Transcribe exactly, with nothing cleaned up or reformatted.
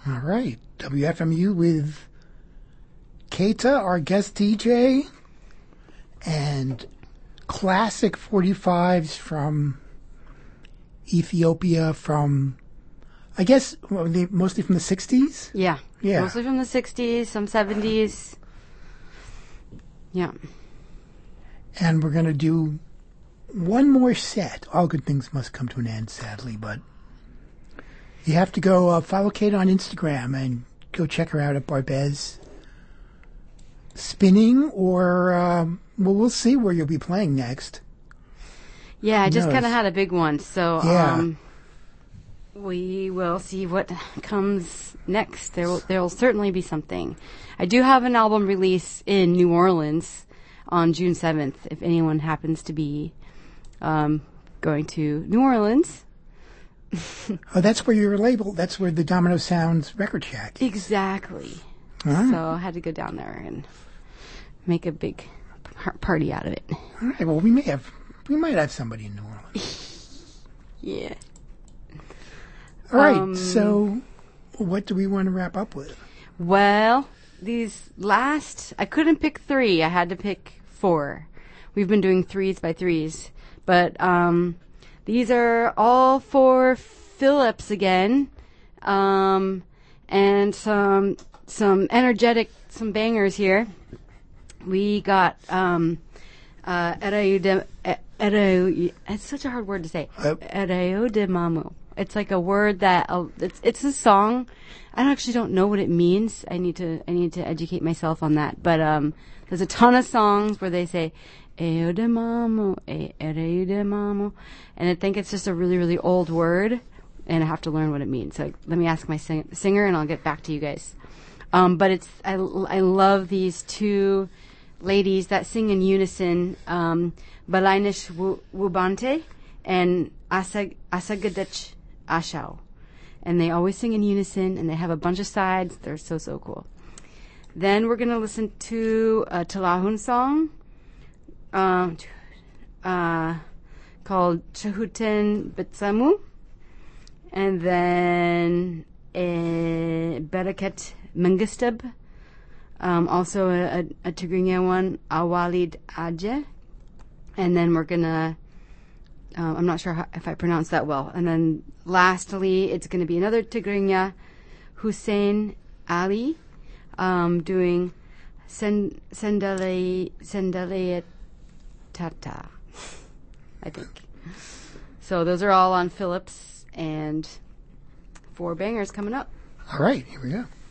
All right. W F M U with Keita, our guest D J, and classic forty-fives from Ethiopia from, I guess, well, they- mostly from the sixties? Yeah. Yeah. Mostly from the sixties, some seventies. Yeah. And we're going to do one more set. All good things must come to an end, sadly, but you have to go uh, follow Kate on Instagram and go check her out at Barbez Spinning, or, um, well, we'll see where you'll be playing next. Yeah, I Who just kind knows? of had a big one, so Yeah. um, we will see what comes next. There will, there will certainly be something. I do have an album release in New Orleans on June seventh, if anyone happens to be um, going to New Orleans. Oh, that's where your label, that's where the Domino Sounds record shack is. Exactly. Ah. So I had to go down there and make a big par- party out of it. All right, well, we may have, we might have somebody in New Orleans. Yeah. All right, Um, so what do we want to wrap up with? Well, these last, I couldn't pick three. I had to pick four. We've been doing threes by threes. But um, these are all for Phillips again. Um, and some some energetic, some bangers here. We got um, uh, Ereu de, Ereu, it's such a hard word to say. Uh, Ereu de Mamu. It's like a word that uh, it's it's a song. I actually don't know what it means. I need to I need to educate myself on that. But um, there's a ton of songs where they say "Ereu de Mamu, Ereu de Mamu," and I think it's just a really really old word, and I have to learn what it means. So let me ask my sing- singer, and I'll get back to you guys. Um, but it's I I love these two ladies that sing in unison, um, Balainish Wubante and Asag Asagadech Ashau. And they always sing in unison, and they have a bunch of sides. They're so, so cool. Then we're going to listen to a Talahun song uh, uh, called Chahuten Betsamu. And then a Barakat Mengistab. Um, also a, a, a Tigrinya one, Awalid Aje. And then we're going to, um, I'm not sure how, if I pronounced that well. And then lastly, it's going to be another Tigrinya, Hussein Ali, um, doing Sen, Sendale, Sendale Tata, I think. So those are all on Phillips, and four bangers coming up. All right, here we go.